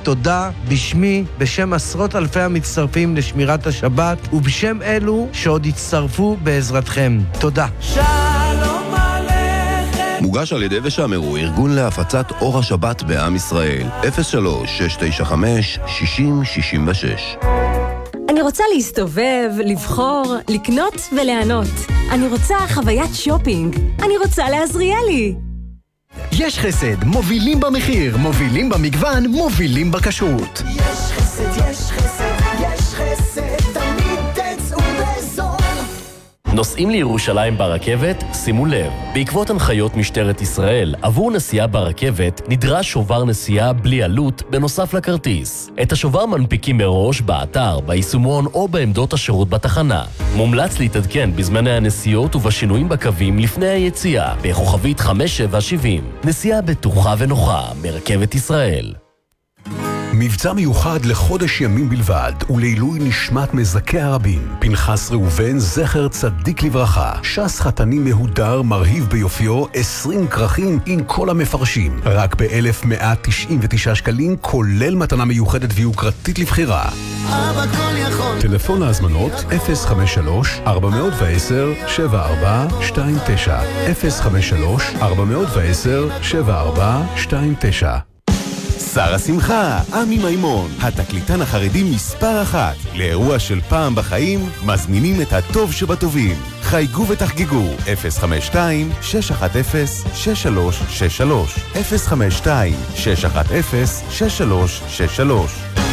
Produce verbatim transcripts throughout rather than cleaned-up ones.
תודה בשמי, בשם עשרות אלפי המצטרפים לשמירת השבת, ובשם אלו שעוד יצטרפו בעזרתכם. תודה. שלום עליכם. מוגש על ידי ושמרו, ארגון להפצת אור השבת בעם ישראל. אפס שלוש שש תשע חמש שישים שישים ושש. אני רוצה להסתובב, לבחור, לקנות וליהנות. אני רוצה חוויית שופינג. אני רוצה לעזריאלי. יש חסד, מובילים במחיר, מובילים במגוון, מובילים בכשרות. יש חסד, יש חסד, יש חסד, תמיד תצאו בזול. נוסעים לירושלים ברכבת? שימו לב, בעקבות הנחיות משטרת ישראל, עבור נסיעה ברכבת נדרש שובר נסיעה בלי עלות בנוסף לכרטיס. את השובר מנפיקים מראש באתר, ביישומון או בעמדות השירות בתחנה. מומלץ להתעדכן בזמני הנסיעות ובשינויים בקווים לפני היציאה, בכוכבית חמש שבע שבעים. נסיעה בטוחה ונוחה מרכבת ישראל. מבצע מיוחד לחודש ימים בלבד, ולעילוי נשמת מזכי הרבים. פנחס ראובן, זכר צדיק לברכה. שס חתני מהודר, מרהיב ביופיו, עשרים כרכים עם כל המפרשים. רק ב-אלף מאה תשעים ותשעה שקלים, כולל מתנה מיוחדת ויוקרתית לבחירה. אבא כל יכול. טלפון להזמנות אפס חמש שלוש ארבע עשר שבע ארבע שתיים תשע אפס חמש שלוש ארבע עשר שבע ארבע שתיים תשע. שר השמחה, עמי מימון, התקליטן החרדי מספר אחת. לאירוע של פעם בחיים, מזמינים את הטוב שבטובים. חייגו ותחגגו, אפס חמש שתיים שש אחת אפס שש שלוש שש שלוש, אפס חמש שתיים שש אחת אפס שש שלוש שש שלוש.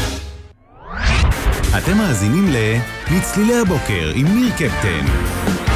אתם מאזינים ל... מצלילי הבוקר עם ניר קפטן.